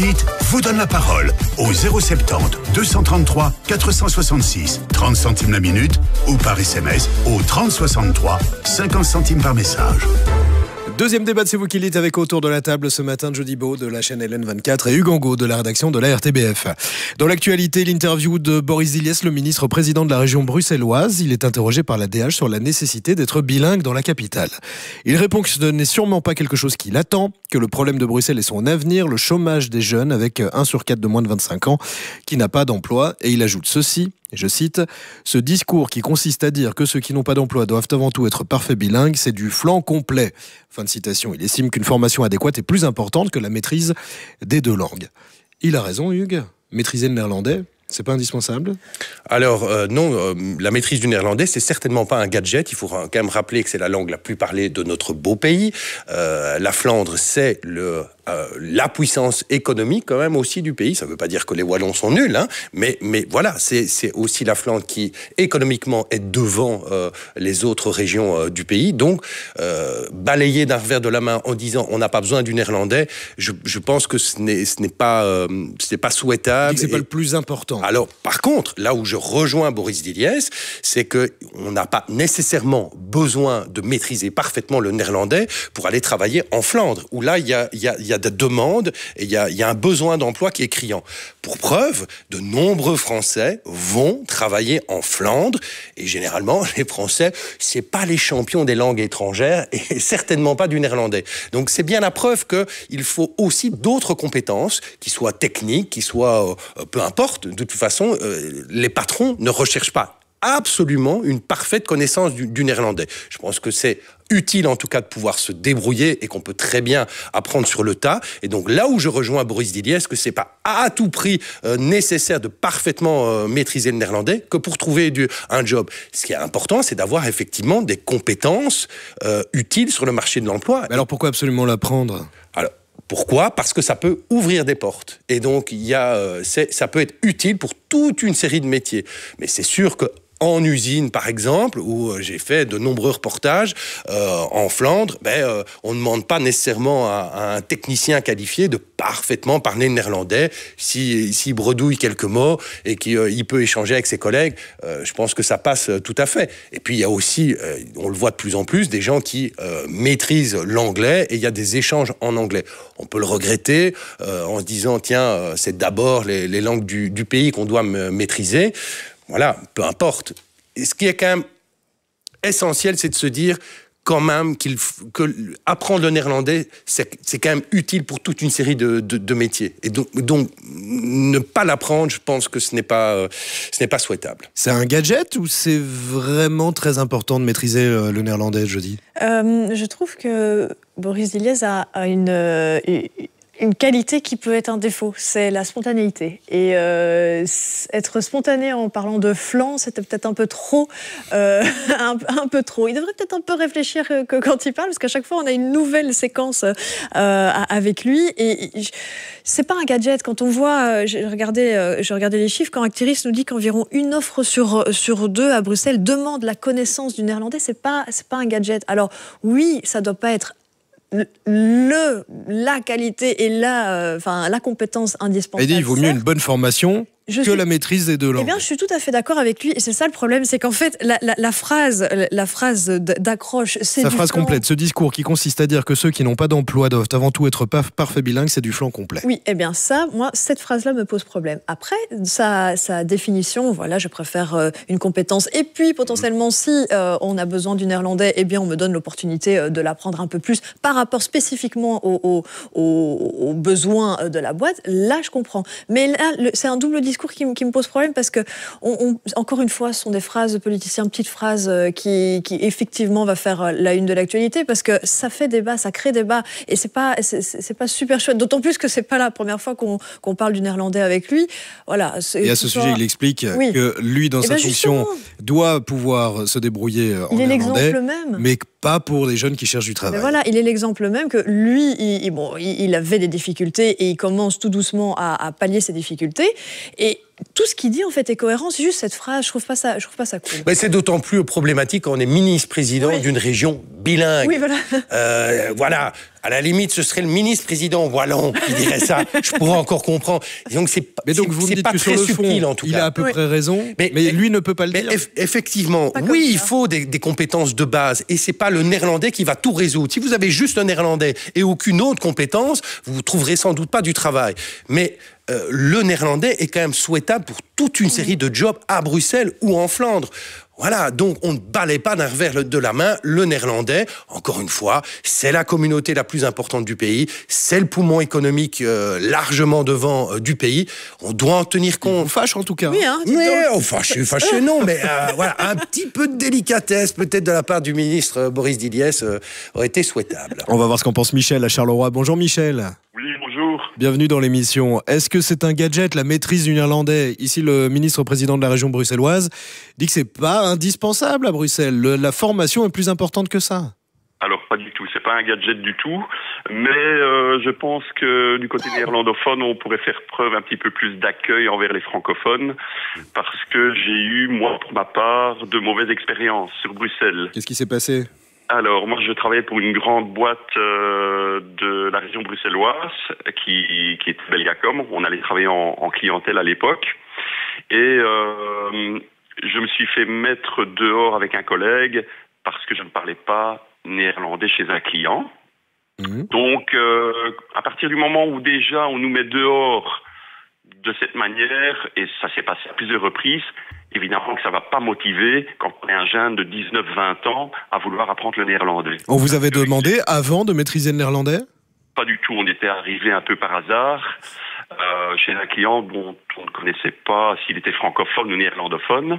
vous donne la parole au 070 233 466, 30 centimes la minute, ou par SMS au 30 63, 50 centimes par message. Deuxième débat de C'est vous qui l'êtes avec autour de la table ce matin Jody Beau de la chaîne LN24 et Hugues Angot de la rédaction de la RTBF. Dans l'actualité, l'interview de Boris Diliès, le ministre président de la région bruxelloise. Il est interrogé par la DH sur la nécessité d'être bilingue dans la capitale. Il répond que ce n'est sûrement pas quelque chose qui l'attend, que le problème de Bruxelles est son avenir, le chômage des jeunes avec 1 sur 4 de moins de 25 ans qui n'a pas d'emploi. Et il ajoute ceci. Et je cite, « Ce discours qui consiste à dire que ceux qui n'ont pas d'emploi doivent avant tout être parfaits bilingues, c'est du flan complet. » Fin de citation. Il estime qu'une formation adéquate est plus importante que la maîtrise des 2 langues. Il a raison, Hugues. Maîtriser le néerlandais, c'est pas indispensable ? Alors non, la maîtrise du néerlandais, c'est certainement pas un gadget. Il faut quand même rappeler que c'est la langue la plus parlée de notre beau pays. La Flandre, c'est la puissance économique quand même aussi du pays. Ça ne veut pas dire que les Wallons sont nuls, hein, mais voilà, c'est aussi la Flandre qui économiquement est devant les autres régions du pays. Donc balayer d'un revers de la main en disant on n'a pas besoin du néerlandais, je pense que ce n'est pas souhaitable. C'est pas le plus important. Alors par contre, là où je rejoins Boris Diliès, c'est que on n'a pas nécessairement besoin de maîtriser parfaitement le néerlandais pour aller travailler en Flandre, où là il y a des demandes et il y a un besoin d'emploi qui est criant. Pour preuve, de nombreux Français vont travailler en Flandre et généralement, les Français, c'est pas les champions des langues étrangères et certainement pas du néerlandais. Donc c'est bien la preuve qu'il faut aussi d'autres compétences, qui soient techniques, qui soient peu importe. De toute façon, les patrons ne recherchent pas absolument une parfaite connaissance du néerlandais. Je pense que c'est utile en tout cas de pouvoir se débrouiller et qu'on peut très bien apprendre sur le tas. Et donc là où je rejoins Boris Diliès, que c'est pas à tout prix nécessaire de parfaitement maîtriser le néerlandais que pour trouver un job. Ce qui est important, c'est d'avoir effectivement des compétences utiles sur le marché de l'emploi. Mais alors pourquoi absolument l'apprendre ? Alors, pourquoi ? Parce que ça peut ouvrir des portes. Et donc, ça peut être utile pour toute une série de métiers. Mais c'est sûr que en usine, par exemple, où j'ai fait de nombreux reportages en Flandre, on ne demande pas nécessairement à un technicien qualifié de parfaitement parler néerlandais. S'il bredouille quelques mots et qu'il peut échanger avec ses collègues, je pense que ça passe tout à fait. Et puis, il y a aussi, on le voit de plus en plus, des gens qui maîtrisent l'anglais et il y a des échanges en anglais. On peut le regretter en se disant, tiens, c'est d'abord les langues du pays qu'on doit maîtriser. Voilà, peu importe. Et ce qui est quand même essentiel, c'est de se dire quand même que apprendre le néerlandais, c'est quand même utile pour toute une série de métiers. Et donc, ne pas l'apprendre, je pense que ce n'est pas souhaitable. C'est un gadget ou c'est vraiment très important de maîtriser le néerlandais, Jody ? Je trouve que Boris Diliès a une qualité qui peut être un défaut, c'est la spontanéité. Et être spontané en parlant de flan, c'était peut-être un peu trop. Un peu trop. Il devrait peut-être un peu réfléchir que quand il parle, parce qu'à chaque fois, on a une nouvelle séquence avec lui. Et c'est pas un gadget. Quand on voit, j'ai regardé les chiffres, quand Actiris nous dit qu'environ 1 offre sur 2 à Bruxelles demande la connaissance du néerlandais, c'est pas un gadget. Alors oui, ça doit pas être la qualité et la compétence indispensable. Il dit il vaut mieux une bonne formation que la maîtrise des 2 langues. Eh bien, je suis tout à fait d'accord avec lui. Et c'est ça le problème, c'est qu'en fait, la phrase d'accroche, c'est sa du phrase flan. complète, ce discours qui consiste à dire que ceux qui n'ont pas d'emploi doivent avant tout être parfaits bilingues, c'est du flan complet. Oui, eh bien ça, moi, cette phrase-là me pose problème. Après, sa définition, voilà, je préfère une compétence. Et puis, potentiellement, si on a besoin du néerlandais, eh bien, on me donne l'opportunité de l'apprendre un peu plus par rapport spécifiquement aux besoins de la boîte. Là, je comprends. Mais là, c'est un double discours qui me pose problème parce que, encore une fois, ce sont des phrases de politiciens, petites phrases qui effectivement va faire la une de l'actualité parce que ça fait débat, ça crée débat et c'est pas super chouette. D'autant plus que c'est pas la première fois qu'on parle du néerlandais avec lui. Voilà. Et à ce sujet, il explique que lui, dans sa fonction, doit pouvoir se débrouiller en néerlandais. Il est l'exemple même. Mais pas pour les jeunes qui cherchent du travail. Mais voilà, il est l'exemple même que lui, il avait des difficultés et il commence tout doucement à pallier ses difficultés. Et tout ce qu'il dit en fait est cohérent. C'est juste cette phrase, je trouve pas ça cool. Mais c'est d'autant plus problématique quand on est ministre-président d'une région bilingue. Oui, voilà. Voilà. À la limite, ce serait le ministre-président wallon qui dirait ça. Je pourrais encore comprendre. Donc mais donc vous me dites pas que très sur le subtil, fond, en tout il cas. a à peu près raison, mais lui ne peut pas le dire. Effectivement, oui, il faut des compétences de base. Et c'est pas le néerlandais qui va tout résoudre. Si vous avez juste un néerlandais et aucune autre compétence, vous trouverez sans doute pas du travail. Mais le néerlandais est quand même souhaitable pour toute une série de jobs à Bruxelles ou en Flandre. Voilà, donc on ne balaye pas d'un revers de la main le néerlandais. Encore une fois, c'est la communauté la plus importante du pays, c'est le poumon économique largement devant du pays. On doit en tenir compte. On fâche en tout cas. Oui, hein, fâché non, mais voilà, un petit peu de délicatesse peut-être de la part du ministre Boris Diliès aurait été souhaitable. On va voir ce qu'en pense Michel à Charleroi. Bonjour Michel. Oui, bonjour. Bienvenue dans l'émission. Est-ce que c'est un gadget, la maîtrise du néerlandais? Ici, le ministre-président de la région bruxelloise dit que c'est pas indispensable à Bruxelles. La formation est plus importante que ça. Alors, pas du tout. C'est pas un gadget du tout. Mais je pense que du côté néerlandophone, on pourrait faire preuve un petit peu plus d'accueil envers les francophones. Parce que j'ai eu, moi, pour ma part, de mauvaises expériences sur Bruxelles. Qu'est-ce qui s'est passé? Alors, moi, je travaillais pour une grande boîte de la région bruxelloise qui était Belgacom. On allait travailler en clientèle à l'époque. Et je me suis fait mettre dehors avec un collègue parce que je ne parlais pas néerlandais chez un client. Donc, à partir du moment où déjà on nous met dehors de cette manière, et ça s'est passé à plusieurs reprises, évidemment que ça ne va pas motiver, quand on est un jeune de 19-20 ans, à vouloir apprendre le néerlandais. On vous avait demandé avant de maîtriser le néerlandais? Pas du tout, on était arrivé un peu par hasard chez un client dont on ne connaissait pas s'il était francophone ou néerlandophone.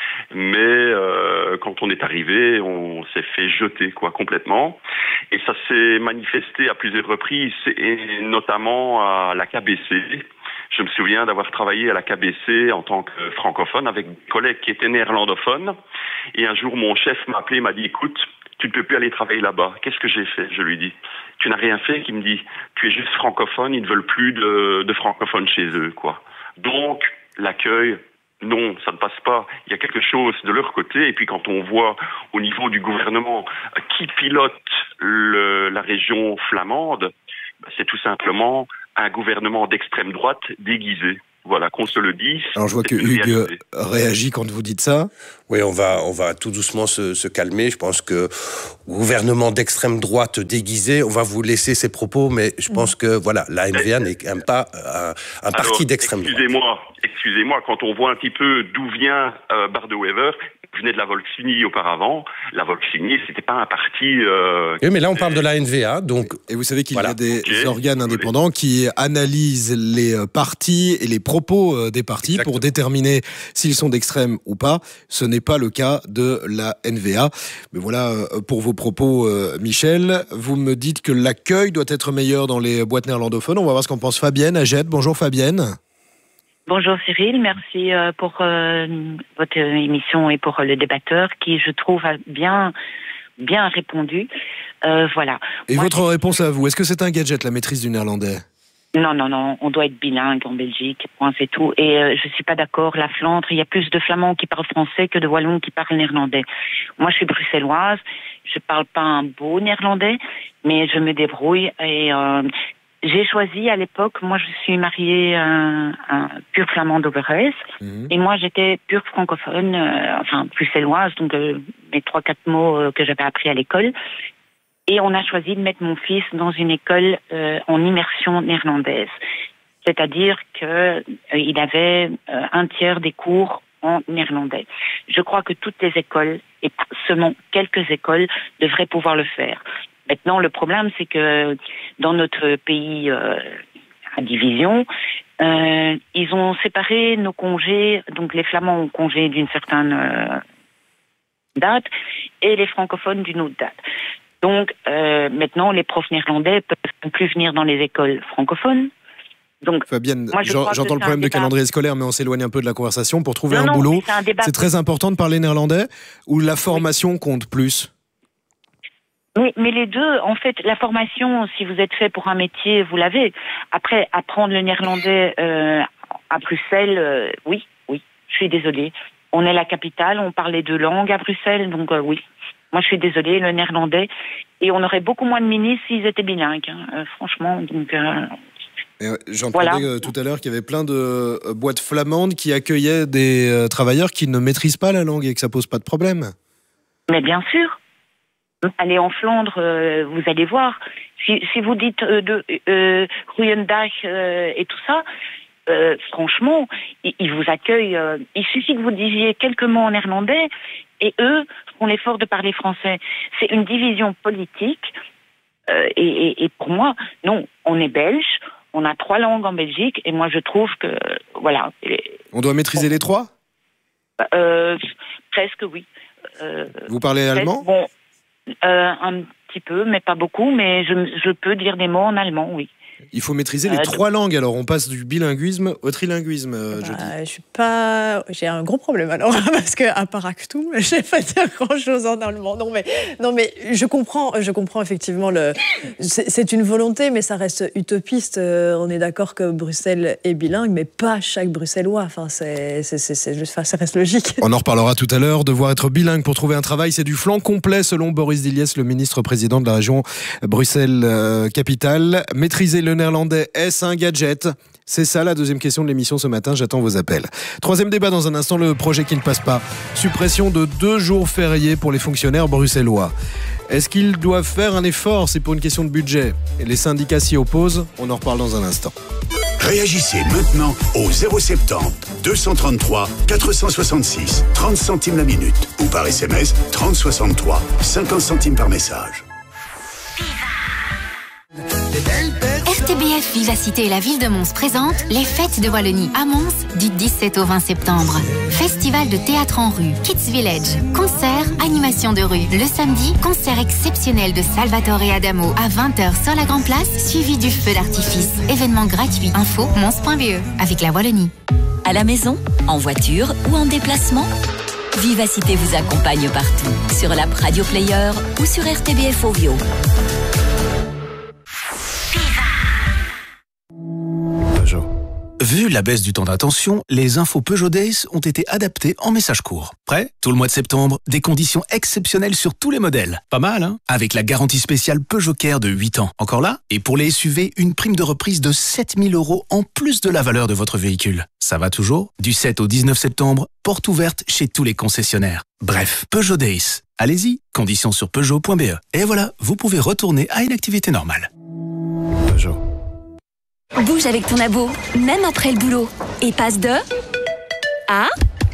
Mais quand on est arrivé, on s'est fait jeter complètement. Et ça s'est manifesté à plusieurs reprises, et notamment à la KBC. Je me souviens d'avoir travaillé à la KBC en tant que francophone avec des collègues qui étaient néerlandophones. Et un jour, mon chef m'a appelé, m'a dit « Écoute, tu ne peux plus aller travailler là-bas. » Qu'est-ce que j'ai fait? Je lui dis « Tu n'as rien fait ?» Il me dit « Tu es juste francophone, ils ne veulent plus de francophones chez eux. » Donc, l'accueil, non, ça ne passe pas. Il y a quelque chose de leur côté. Et puis quand on voit au niveau du gouvernement qui pilote la région flamande, c'est tout simplement un gouvernement d'extrême droite déguisé. Voilà, qu'on se le dise. Alors je vois que Hugues réagit quand vous dites ça. Oui, on va tout doucement se calmer. Je pense que gouvernement d'extrême droite déguisé, on va vous laisser ces propos, mais je pense que voilà, la NVA n'est quand même pas un parti d'extrême droite. Excusez-moi, quand on voit un petit peu d'où vient Bardewever, venait de la Volkslinie auparavant. La Volkslinie, c'était pas un parti... Oui, mais là, on parle de la NVA, donc... Et vous savez qu'il y a des organes indépendants qui analysent les partis et les propos des partis pour déterminer s'ils sont d'extrême ou pas. Ce n'est pas le cas de la NVA. Mais voilà, pour vos propos, Michel, vous me dites que l'accueil doit être meilleur dans les boîtes néerlandophones. On va voir ce qu'en pense Fabienne à Jette. Bonjour Fabienne. Bonjour Cyril, merci pour votre émission et pour le débatteur qui, je trouve, a bien répondu. Voilà. Et votre réponse à vous, est-ce que c'est un gadget, la maîtrise du néerlandais? Non, on doit être bilingue en Belgique, point, c'est tout. Et je suis pas d'accord, la Flandre, il y a plus de Flamands qui parlent français que de Wallons qui parlent néerlandais. Moi, je suis bruxelloise, je parle pas un beau néerlandais, mais je me débrouille et... j'ai choisi à l'époque, moi je suis mariée un pur flamand d'Oberheus, et moi j'étais pure francophone, bruxelloise, donc mes 3-4 mots que j'avais appris à l'école. Et on a choisi de mettre mon fils dans une école en immersion néerlandaise. C'est-à-dire que il avait un tiers des cours en néerlandais. Je crois que toutes les écoles, et seulement quelques écoles, devraient pouvoir le faire. Maintenant, le problème, c'est que dans notre pays à division, ils ont séparé nos congés. Donc, les Flamands ont congé d'une certaine date et les francophones d'une autre date. Donc, maintenant, les profs néerlandais peuvent plus venir dans les écoles francophones. Donc, Fabienne, j'entends le problème de calendrier scolaire, mais on s'éloigne un peu de la conversation. Pour trouver un boulot, c'est très important de parler néerlandais ou la formation compte plus? Oui, mais les deux, en fait, la formation, si vous êtes fait pour un métier, vous l'avez. Après, apprendre le néerlandais À Bruxelles, oui, je suis désolée. On est la capitale, on parlait de langue à Bruxelles, donc oui. Moi, je suis désolée, le néerlandais. Et on aurait beaucoup moins de ministres s'ils étaient bilingues, franchement. Donc, j'entendais tout à l'heure qu'il y avait plein de boîtes flamandes qui accueillaient des travailleurs qui ne maîtrisent pas la langue et que ça pose pas de problème. Mais bien sûr. Allez en Flandre, vous allez voir. Si vous dites Goeiedag et tout ça, franchement, ils vous accueillent. Il suffit que vous disiez quelques mots en néerlandais et eux font l'effort de parler français. C'est une division politique. Et pour moi, non, on est belge, on a 3 langues en Belgique et moi je trouve que, voilà. On doit maîtriser les 3 ? Presque, oui. Vous parlez allemand ? Bon, un petit peu, mais pas beaucoup, mais je peux dire des mots en allemand, oui. Il faut maîtriser les 3 langues, alors on passe du bilinguisme au trilinguisme, j'ai un gros problème alors, parce qu'à part Actum, je ne vais pas dire grand-chose en allemand. Non mais je comprends effectivement, c'est une volonté, mais ça reste utopiste. On est d'accord que Bruxelles est bilingue, mais pas chaque Bruxellois. Enfin, ça reste logique. On en reparlera tout à l'heure. Devoir être bilingue pour trouver un travail, c'est du flanc complet, selon Boris Diliès, le ministre-président de la région Bruxelles-Capitale. Maîtriser le néerlandais, est-ce un gadget ? C'est ça la deuxième question de l'émission ce matin, j'attends vos appels. Troisième débat dans un instant, le projet qui ne passe pas. Suppression de 2 jours fériés pour les fonctionnaires bruxellois. Est-ce qu'ils doivent faire un effort ? C'est pour une question de budget. Et les syndicats s'y opposent, on en reparle dans un instant. Réagissez maintenant au 070 233 466 30 centimes la minute ou par SMS 30 63 50 centimes par message. RTBF Vivacité et la ville de Mons présente les fêtes de Wallonie à Mons du 17 au 20 septembre. Festival de théâtre en rue, Kids Village, concerts, animation de rue. Le samedi, concert exceptionnel de Salvatore Adamo à 20h sur la Grand Place, suivi du feu d'artifice. Événement gratuit. Info mons.be avec la Wallonie. À la maison, en voiture ou en déplacement, Vivacité vous accompagne partout. Sur l'app Radio Player ou sur RTBF Ovio. Vu la baisse du temps d'attention, les infos Peugeot Days ont été adaptées en message court. Prêt ? Tout le mois de septembre, des conditions exceptionnelles sur tous les modèles. Pas mal, hein ? Avec la garantie spéciale Peugeot Care de 8 ans. Encore là ? Et pour les SUV, une prime de reprise de 7 000 € en plus de la valeur de votre véhicule. Ça va toujours ? Du 7 au 19 septembre, porte ouverte chez tous les concessionnaires. Bref, Peugeot Days. Allez-y, conditions sur Peugeot.be. Et voilà, vous pouvez retourner à une activité normale. Peugeot. Bouge avec ton abo, même après le boulot. Et passe de... à...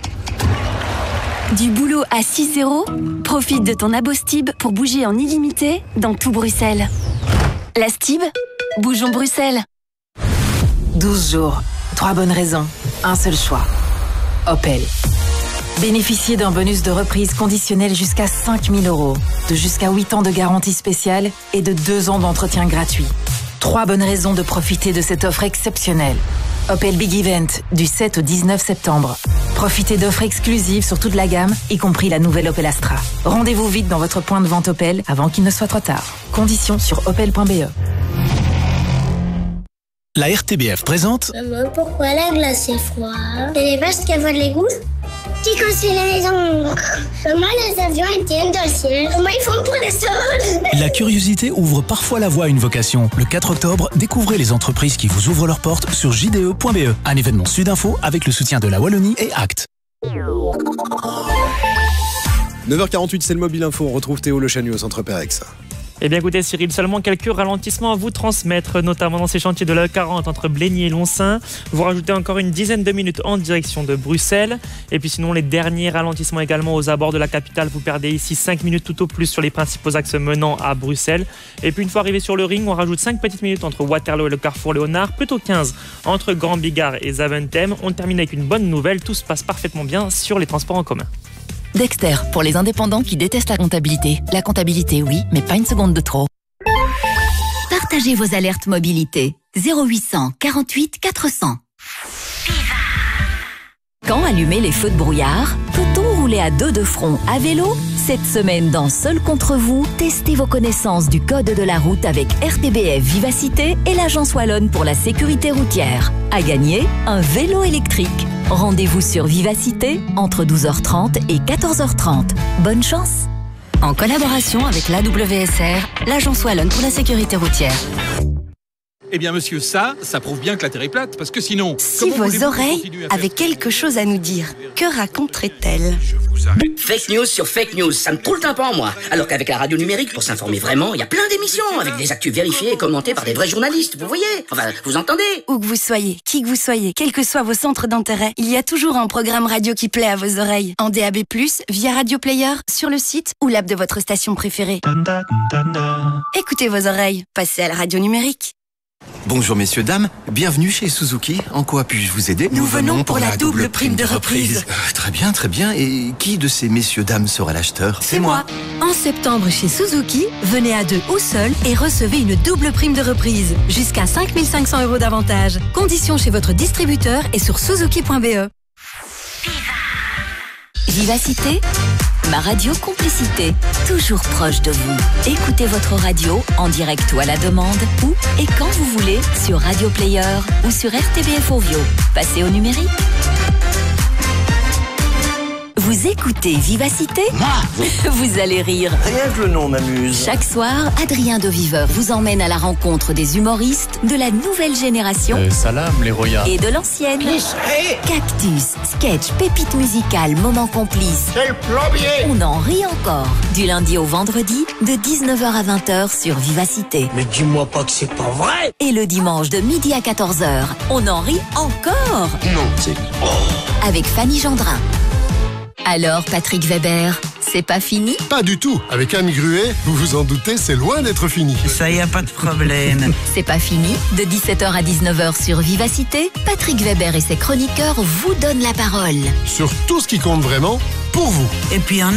du boulot à 6€. Profite de ton abo Stib pour bouger en illimité dans tout Bruxelles. La Stib, bougeons Bruxelles. 12 jours, 3 bonnes raisons, un seul choix. Opel. Bénéficiez d'un bonus de reprise conditionnel jusqu'à 5 000 €, de jusqu'à 8 ans de garantie spéciale et de 2 ans d'entretien gratuit. 3 bonnes raisons de profiter de cette offre exceptionnelle. Opel Big Event, du 7 au 19 septembre. Profitez d'offres exclusives sur toute la gamme, y compris la nouvelle Opel Astra. Rendez-vous vite dans votre point de vente Opel avant qu'il ne soit trop tard. Conditions sur opel.be. La RTBF présente... Maman, pourquoi la glace est froide? C'est parce qu'elle vole les gousses qui cassent les encres. Comment les avions tiennent dans le ciel? Comment ils font pour les sols? La curiosité ouvre parfois la voie à une vocation. Le 4 octobre, découvrez les entreprises qui vous ouvrent leurs portes sur jde.be. Un événement Sudinfo avec le soutien de la Wallonie et Act. 9h48, c'est le Mobile Info. On retrouve Théo Le Chanu au centre Pérex. Eh bien écoutez Cyril, seulement quelques ralentissements à vous transmettre, notamment dans ces chantiers de l'A40 entre Blény et Loncin. Vous rajoutez encore une dizaine de minutes en direction de Bruxelles. Et puis sinon les derniers ralentissements également aux abords de la capitale. Vous perdez ici 5 minutes tout au plus sur les principaux axes menant à Bruxelles. Et puis une fois arrivé sur le ring, on rajoute 5 petites minutes entre Waterloo et le carrefour Léonard, plutôt 15 entre Grand Bigard et Zaventem. On termine avec une bonne nouvelle, tout se passe parfaitement bien sur les transports en commun. Dexter, pour les indépendants qui détestent la comptabilité. La comptabilité, oui, mais pas une seconde de trop. Partagez vos alertes mobilité. 0800 48 400. Quand allumer les feux de brouillard? Peut-on rouler à deux de front à vélo? Cette semaine dans Seul contre vous, testez vos connaissances du code de la route avec RTBF Vivacité et l'Agence Wallonne pour la sécurité routière. À gagner, un vélo électrique. Rendez-vous sur Vivacité entre 12h30 et 14h30. Bonne chance! En collaboration avec l'AWSR, l'Agence Wallonne pour la sécurité routière. Eh bien, monsieur, ça prouve bien que la Terre est plate, parce que sinon... Si vos oreilles avaient quelque chose à nous dire, que raconterait-elle? Fake news sur fake news, ça me troule le tympan, moi. Alors qu'avec la radio numérique, pour s'informer vraiment, il y a plein d'émissions, avec des actus vérifiées et commentées par des vrais journalistes, vous voyez? Enfin, vous entendez? Où que vous soyez, qui que vous soyez, quels que soient vos centres d'intérêt, il y a toujours un programme radio qui plaît à vos oreilles. En DAB+, via Radio Player, sur le site ou l'app de votre station préférée. Écoutez vos oreilles, passez à la radio numérique. Bonjour messieurs, dames, bienvenue chez Suzuki. En quoi puis-je vous aider? Nous venons pour la double prime de reprise. Très bien, très bien. Et qui de ces messieurs, dames sera l'acheteur? C'est moi. En septembre chez Suzuki, venez à deux ou seul et recevez une double prime de reprise. Jusqu'à 5 500 € d'avantage. Conditions chez votre distributeur et sur suzuki.be. Vivacité, ma radio complicité, toujours proche de vous. Écoutez votre radio en direct ou à la demande, où et quand vous voulez, sur Radio Player ou sur RTBF Ovio. Passez au numérique. Vous écoutez Vivacité? Vous allez rire. Rien que le nom m'amuse. Chaque soir, Adrien de Viveur vous emmène à la rencontre des humoristes de la nouvelle génération. Salam les royas. Et de l'ancienne. Cactus, sketch, pépites musicales, moments complices. C'est le plombier. On en rit encore. Du lundi au vendredi, de 19h à 20h sur Vivacité. Mais dis-moi pas que c'est pas vrai. Et le dimanche de midi à 14h, on en rit encore. Non, c'est... Avec Fanny Gendrin. Alors, Patrick Weber, c'est pas fini? Pas du tout. Avec Anne Gruet, vous vous en doutez, c'est loin d'être fini. Ça y a pas de problème. C'est pas fini. De 17h à 19h sur Vivacité, Patrick Weber et ses chroniqueurs vous donnent la parole. Sur tout ce qui compte vraiment, pour vous. Et puis un